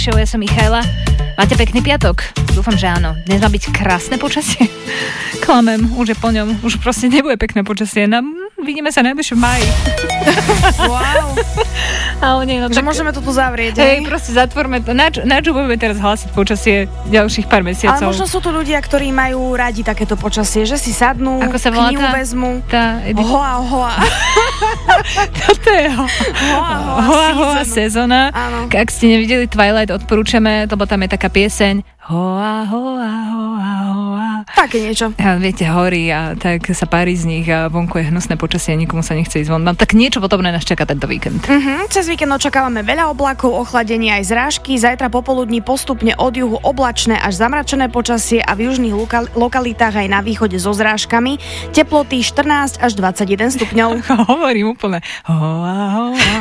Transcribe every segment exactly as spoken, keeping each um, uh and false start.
Ja som Michaela. Máte pekný piatok? Dúfam, že áno. Dnes má byť krásne počasie. Klamem, už je po ňom. Už proste nebude pekné počasie. Na, vidíme sa najbližšie v máji. Wow. Ale nie, no že tak, môžeme to tu zavrieť. Hej, proste zatvorme to. Na čo, na čo budeme teraz hlásiť počasie ďalších pár mesiacov? Ale možno sú tu ľudia, ktorí majú radi takéto počasie, že si sadnú, ako sa volá knihu tá, vezmu. Tá, edi... Hoa, hoa. Toto je ho. Hoa, hoa, hoa, hoa sezóna. Áno. Ak ste nevideli Twilight, odporúčame, lebo tam je taká pieseň Hoa, hoa, hoa, hoa. Také niečo. A viete, horí a tak sa pári z nich a vonku je hnusné počasie, nikomu sa nechce ísť von. Mám tak niečo podobné nás čaká tento víkend. Uh-huh. Cez víkend očakávame veľa oblakov, ochladenie aj zrážky. Zajtra popoludní postupne od juhu oblačné až zamračené počasie a v južných loka- lokalitách aj na východe so zrážkami. Teploty štrnásť až dvadsaťjeden stupňov. Hovorím úplne. Hoa, hoa.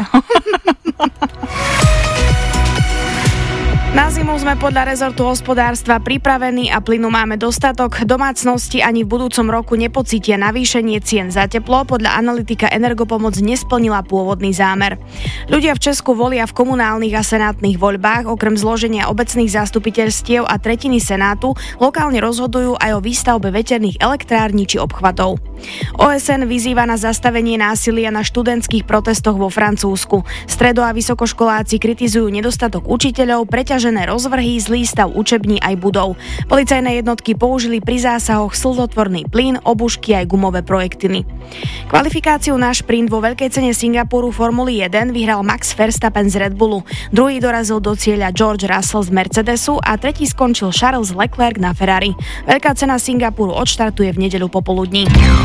Na zimu sme podľa rezortu hospodárstva pripravení a plynu máme dostatok. Domácnosti ani v budúcom roku nepocítia navýšenie cien za teplo. Podľa analytika Energopomoc nesplnila pôvodný zámer. Ľudia v Česku volia v komunálnych a senátnych voľbách. Okrem zloženia obecných zastupiteľstiev a tretiny senátu lokálne rozhodujú aj o výstavbe veterných elektrární či obchvatov. ó es en vyzýva na zastavenie násilia na študentských protestoch vo Francúzsku. Stredo- a vysokoškoláci kritizujú nedostatok učiteľov, preťažené rozvrhy, zlý stav učební aj budov. Policajné jednotky použili pri zásahoch slzotvorný plyn, obušky aj gumové projektily. Kvalifikáciu na šprint vo veľkej cene Singapuru Formuly jeden vyhral Max Verstappen z Red Bullu. Druhý dorazil do cieľa George Russell z Mercedesu a tretí skončil Charles Leclerc na Ferrari. Veľká cena Singapuru odštartuje v nedeľu popoludní.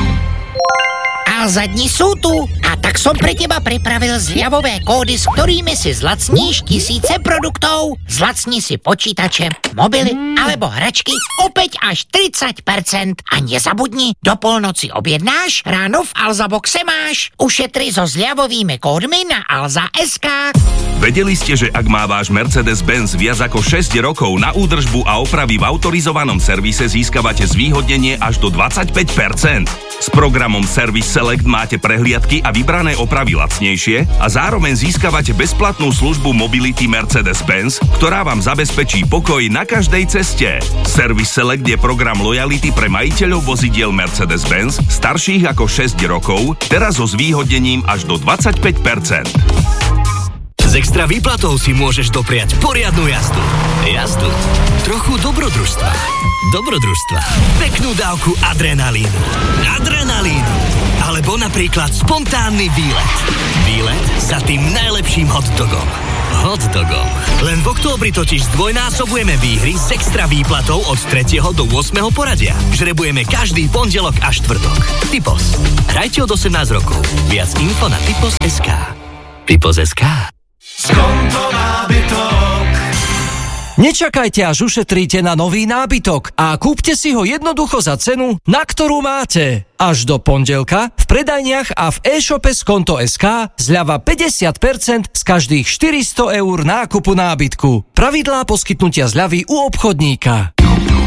Alza dni sú tu a tak som pre teba pripravil zľavové kódy, s ktorými si zlacníš tisíce produktov. Zlacni si počítače, mobily alebo hračky opäť až tridsať percent. A nezabudni, do polnoci objednáš, ráno v Alza boxe máš. Ušetri so zľavovými kódmi na alza bodka es ká. Vedeli ste, že ak má váš Mercedes-Benz viac ako šesť rokov na údržbu a opravy v autorizovanom servise, získavate zvýhodnenie až do dvadsaťpäť percent. S programom Service Select máte prehliadky a vybrané opravy lacnejšie a zároveň získavate bezplatnú službu Mobility Mercedes-Benz, ktorá vám zabezpečí pokoj na každej ceste. Service Select je program lojality pre majiteľov vozidiel Mercedes-Benz starších ako šesť rokov, teraz so zvýhodnením až do dvadsaťpäť percent. S extra výplatou si môžeš dopriať poriadnu jazdu. Jazdu. Trochu dobrodružstva. Dobrodružstva. Peknú dávku adrenalínu. Adrenalínu. Alebo napríklad spontánny výlet. Výlet za tým najlepším hotdogom. Hotdogom. Len v októbri totiž zdvojnásobujeme výhry s extra výplatou od tretieho do ôsmeho poradia. Žrebujeme každý pondelok a štvrtok. Typos. Hrajte od osemnásť rokov. Viac info na typos bodka es ká. Typos bodka es ká. Skonto nábytok. Nečakajte, až ušetríte na nový nábytok a kúpte si ho jednoducho za cenu, na ktorú máte. Až do pondelka v predajniach a v e-shope Skonto bodka es ká zľava päťdesiat percent z každých štyristo eur nákupu nábytku. Pravidlá poskytnutia zľavy u obchodníka.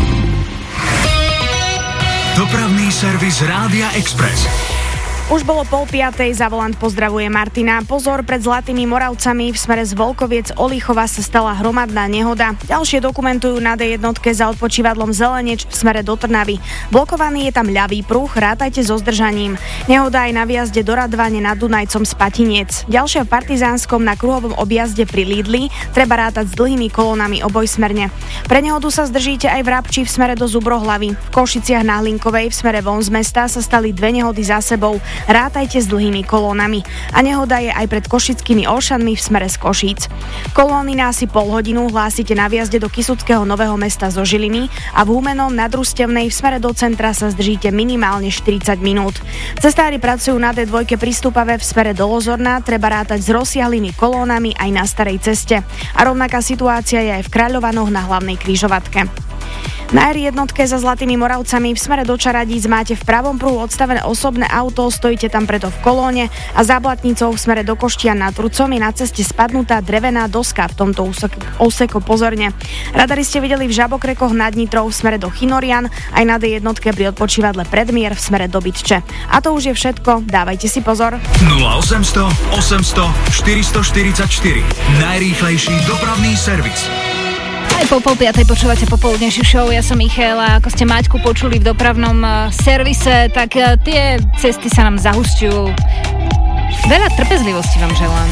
Dopravný servis Rádia Express. Už bolo pol piatej, za volant pozdravuje Martina. Pozor, pred Zlatými Moravcami v smere z Volkoviec Olíchova sa stala hromadná nehoda. Ďalšie dokumentujú na dé jednotke za odpočívadlom Zeleneč v smere do Trnavy. Blokovaný je tam ľavý pruh, rátajte so zdržaním. Nehoda aj na výjazde do Radvane nad Dunajcom z Patiniec. Ďalšia v Partizánskom na kruhovom objazde pri Lídli, treba rátať s dlhými kolónami obojsmerne. Pre nehodu sa zdržíte aj v Rabči v smere do Zubrohlavy. V Košiciach na Hlinkovej v smere von z mesta sa stali dve nehody za sebou. Rátajte s dlhými kolónami. A nehoda je aj pred Košickými Olšanmi v smere z Košíc. Kolóny na asi pol hodinu hlásite na výjazde do Kysuckého Nového Mesta zo Žiliny a v Humennom na Družstevnej v smere do centra sa zdržíte minimálne štyridsať minút. Cestári pracujú na dé dva pri Stupave v smere do Lozorna, treba rátať s rozsiahlými kolónami aj na starej ceste. A rovnaká situácia je aj v Kráľovanoch na hlavnej križovatke. Na er jednotke za Zlatými Moravcami v smere do Čaradíc máte v pravom pruhu odstavené osobné auto, stojíte tam preto v kolóne a za Blatnicou v smere do Koštian nad Turcom je na ceste spadnutá drevená doska v tomto úseku, pozorne. Radari ste videli v Žabokrekoch nad Nitrou v smere do Chinorian, aj na dé jednotke pri odpočívadle Predmier v smere do Bytče. A to už je všetko, dávajte si pozor. nula osemsto osemsto štyristoštyridsaťštyri. Najrýchlejší dopravný servis. Aj po pol piatej počúvate popoludnejšiu show, ja som Michaela, ako ste Maťku počuli v dopravnom uh, servise, tak uh, tie cesty sa nám zahusťujú. Veľa trpezlivosti vám želám.